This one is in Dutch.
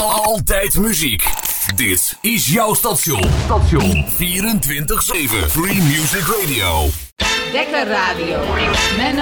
Altijd muziek. Dit is jouw station. 24/7 Free Music Radio. Wekker Radio. Menno